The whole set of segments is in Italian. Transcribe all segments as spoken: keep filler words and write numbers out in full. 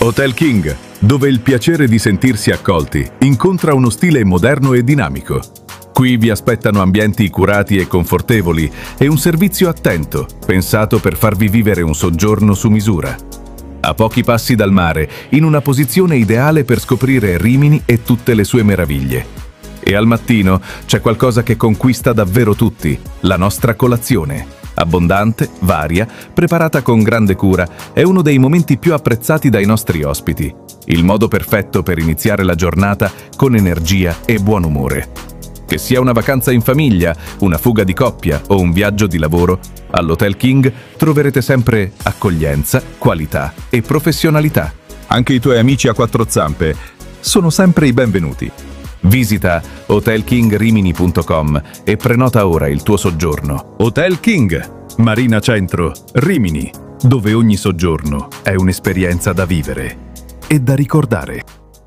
Hotel King, dove il piacere di sentirsi accolti incontra uno stile moderno e dinamico. Qui vi aspettano ambienti curati e confortevoli e un servizio attento, pensato per farvi vivere un soggiorno su misura. A pochi passi dal mare, in una posizione ideale per scoprire Rimini e tutte le sue meraviglie. E al mattino c'è qualcosa che conquista davvero tutti, la nostra colazione. Abbondante, varia, preparata con grande cura, è uno dei momenti più apprezzati dai nostri ospiti. Il modo perfetto per iniziare la giornata con energia e buon umore. Che sia una vacanza in famiglia, una fuga di coppia o un viaggio di lavoro, all'Hotel King troverete sempre accoglienza, qualità e professionalità. Anche i tuoi amici a quattro zampe sono sempre i benvenuti. Visita hotel king rimini punto com e prenota ora il tuo soggiorno. Hotel King, Marina Centro, Rimini, dove ogni soggiorno è un'esperienza da vivere e da ricordare.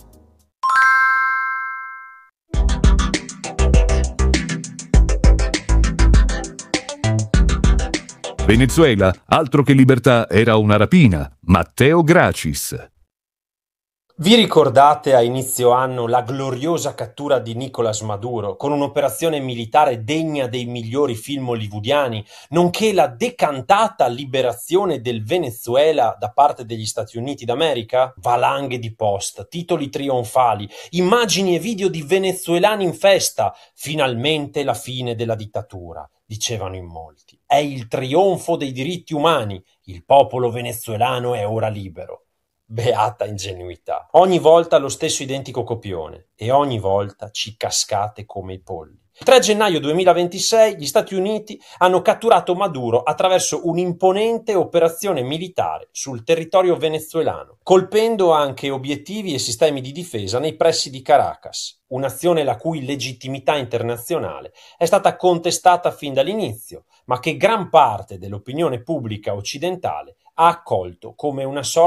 Venezuela, altro che libertà, era una rapina. Matteo Gracis. Vi ricordate a inizio anno la gloriosa cattura di Nicolás Maduro con un'operazione militare degna dei migliori film hollywoodiani, nonché la decantata liberazione del Venezuela da parte degli Stati Uniti d'America? Valanghe di post, titoli trionfali, immagini e video di venezuelani in festa. Finalmente la fine della dittatura, dicevano in molti. È il trionfo dei diritti umani. Il popolo venezuelano è ora libero. Beata ingenuità. Ogni volta lo stesso identico copione e ogni volta ci cascate come i polli. Il tre gennaio duemilaventisei gli Stati Uniti hanno catturato Maduro attraverso un'imponente operazione militare sul territorio venezuelano, colpendo anche obiettivi e sistemi di difesa nei pressi di Caracas, un'azione la cui legittimità internazionale è stata contestata fin dall'inizio, ma che gran parte dell'opinione pubblica occidentale ha accolto come una sorta